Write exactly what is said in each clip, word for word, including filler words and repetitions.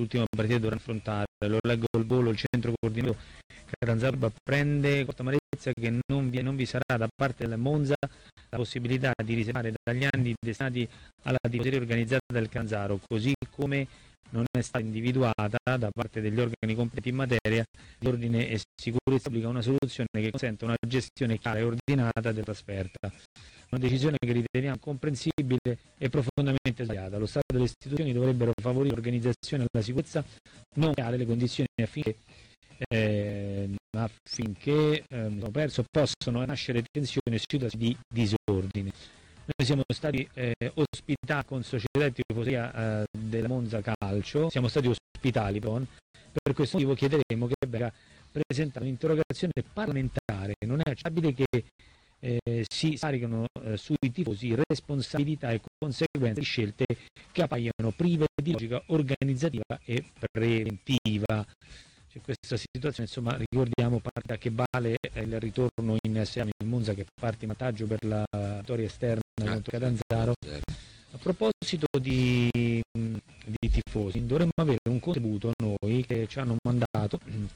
l'ultima partita dovrà affrontare. Lo leggo al volo: il centro coordinato Catanzaro prende con amarezza che non vi, non vi sarà da parte del Monza la possibilità di riservare dagli anni destinati alla tifoseria organizzata del Catanzaro, così come non è stata individuata da parte degli organi competenti in materia di ordine e sicurezza pubblica una soluzione che consente una gestione chiara e ordinata della trasferta. Una decisione che riteniamo comprensibile e profondamente sbagliata. Lo Stato delle istituzioni dovrebbero favorire l'organizzazione e la sicurezza, non creare le condizioni affinché, eh, affinché eh, perso, possono nascere tensioni e situazioni di disordine. Noi siamo stati eh, ospitati con società e tifoseria eh, della Monza Calcio, siamo stati ospitali, poi, per questo motivo chiederemo che venga presentata un'interrogazione parlamentare. Non è accettabile che eh, si caricano eh, sui tifosi responsabilità e conseguenze di scelte che appaiono prive di logica organizzativa e preventiva. C'è questa situazione, insomma, ricordiamo partita che vale il ritorno in Serie A, il Monza che parte in vantaggio per la vittoria esterna contro Catanzaro. A proposito di, di tifosi, dovremmo avere un contributo noi che ci hanno mandato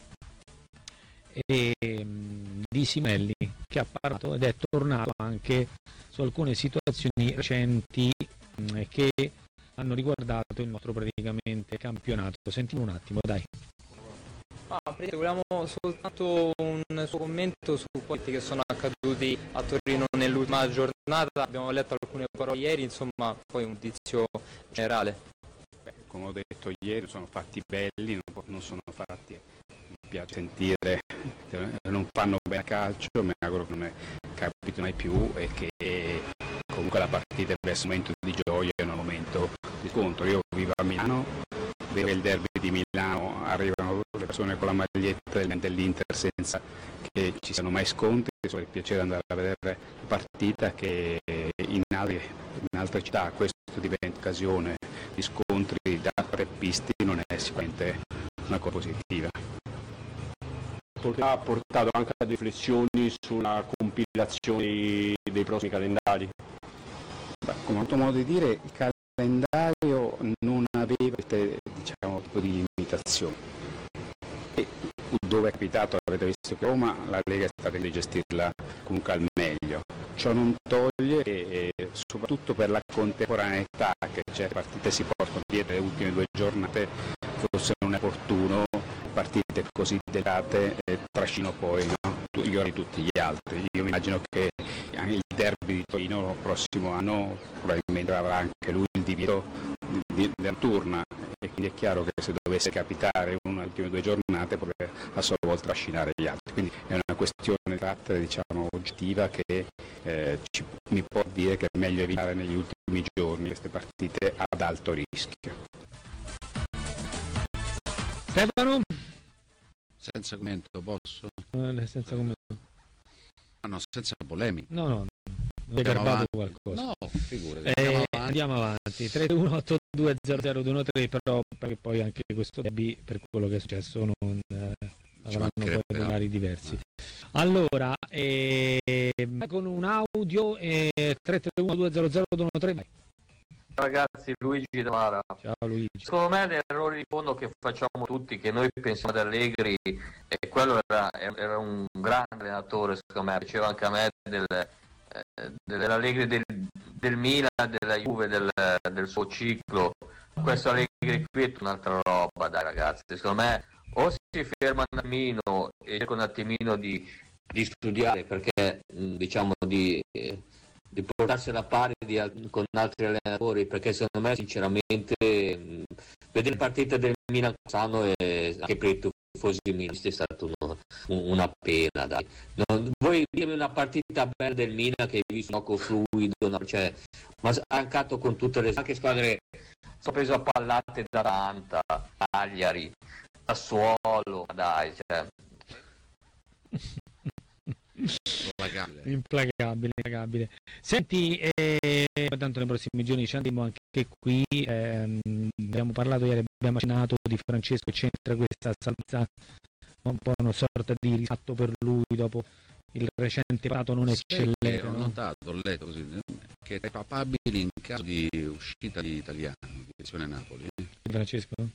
e, di Simelli, che ha parlato ed è tornato anche su alcune situazioni recenti che hanno riguardato il nostro praticamente campionato. Sentiamo un attimo, dai. Ah, volevamo soltanto un suo commento su quanti che sono accaduti a Torino nell'ultima giornata. Abbiamo letto alcune parole ieri, insomma, poi un giudizio generale. Beh, come ho detto ieri, sono fatti belli, non, non sono fatti, mi piace sentire, non fanno bene a calcio, mi auguro che non ne capiti mai più e che comunque la partita deve essere un momento di gioia e non un momento di scontro. Io vivo a Milano, vedo il derby di Milano, arrivano le persone con la maglietta dell'Inter senza che ci siano mai scontri, so il piacere di andare a vedere la partita, che in altre, in altre città questo diventa occasione di scontri da preppisti, non è sicuramente una cosa positiva. Ha portato anche a riflessioni sulla compilazione dei prossimi calendari? Beh, come ho avuto modo di dire, il calendario non aveva questo, diciamo, tipo di limitazioni. E dove è capitato, avete visto che Roma, la Lega è stata di gestirla comunque al meglio. Ciò non toglie che, eh, soprattutto per la contemporaneità che certe partite si portano dietro le ultime due giornate, forse non è opportuno partite così delicate e trascino poi, no, gli ori di tutti gli altri. Io mi immagino che anche il derby di Torino il prossimo anno probabilmente avrà anche lui il divieto di, della turna, e quindi è chiaro che se dovesse capitare una delle ultime due giornate potrebbe a sua volta trascinare gli altri. Quindi è una questione di carattere, diciamo, oggettiva che eh, ci, mi può dire che è meglio evitare negli ultimi giorni queste partite ad alto rischio. Stefano? Senza commento, posso? Eh, senza commento. Ah, no, senza polemica. No, no, hai garbato qualcosa. No, figurati. Eh, andiamo avanti. andiamo avanti. tre uno otto due zero zero due uno tre, però perché poi anche questo derby, per quello che è successo, non eh, avranno poi dei orari diversi. Allora, eh, con un audio eh, tre tre uno due zero zero due uno tre. Vai. Ragazzi, Luigi Da Mara. Ciao Luigi. Secondo me l'errore di fondo che facciamo tutti, che noi pensiamo ad Allegri, e quello era, era un grande allenatore, secondo me, piaceva anche a me del, eh, dell'Allegri del, del Milan, della Juve, del, del suo ciclo. Questo Allegri qui è un'altra roba, dai ragazzi, secondo me o si ferma un attimino e cerca un attimino di, di studiare, perché diciamo di... Eh, di portarsi alla pari di, con altri allenatori, perché secondo me sinceramente mh, vedere le partite del Milan quest'anno e anche per i tifosi milanisti è stata uno, una pena, dai. Non, voi ditemi una partita bella del Milan che hai visto un gioco fluido, no? Cioè, ma ha ancato con tutte le anche squadre, sono preso a pallate da Atalanta, Cagliari, Sassuolo, dai, cioè. Implacabile. Implacabile, implacabile. Senti, eh, tanto nei prossimi giorni ci andremo anche qui. Ehm, abbiamo parlato ieri, abbiamo accennato di Francesco, c'entra questa salvezza, un po' una sorta di riscatto per lui dopo il recente passato non eccellente. Ho no? notato, ho letto così, che è papabile in caso di uscita di italiano, di Napoli. Francesco?